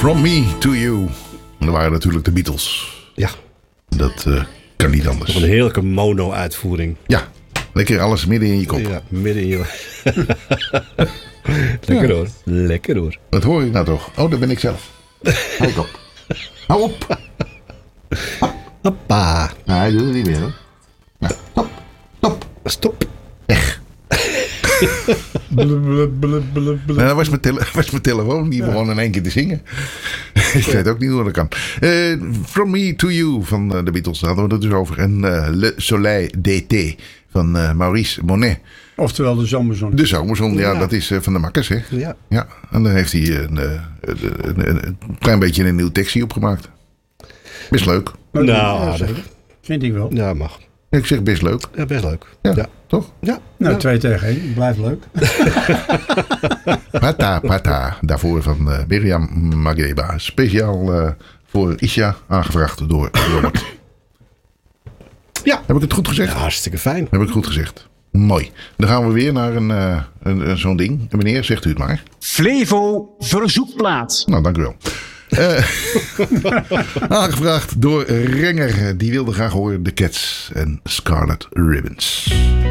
From Me to You. En dat waren natuurlijk de Beatles. Ja. Dat kan niet anders. Nog een heerlijke mono-uitvoering. Ja, lekker alles midden in je kop. Ja, midden in je... Lekker hoor. Lekker hoor. Dat hoor ik nou toch? Oh, dat ben ik zelf. Hou ik op. Hou op. Hoppa. Nou, hij doet het niet meer hoor. Nou, stop. Stop. Stop. Weg. Nou, dat was mijn telefoon. Die begon in één keer te zingen. Ik weet ook niet hoe dat kan. From Me to You van de Beatles. Daar hadden we het dus over. En Le Soleil d'été van Maurice Monet. Oftewel de zomerzon. De zomerzon, ja, dat is van de Makkers, hè? Ja. Ja, en daar heeft hij een klein beetje een nieuw tekstje opgemaakt. Best leuk. Nou, dat Vind ik wel. ja, mag. Ik zeg best leuk. Ja, best leuk. Ja, Ja. toch? Ja. Nou, ja. 2 tegen 1. Blijft leuk. Pata, Pata. Daarvoor van Miriam Makeba. Speciaal voor Isha aangevraagd door Robert. Ja. Heb ik het goed gezegd? Ja, hartstikke fijn. Heb ik het goed gezegd? Mooi. Dan gaan we weer naar zo'n ding. Meneer, zegt u het maar. Flevo verzoekplaat. Nou, dank u wel. Aangevraagd door Renger. Die wilde graag horen The Cats en Scarlet Ribbons.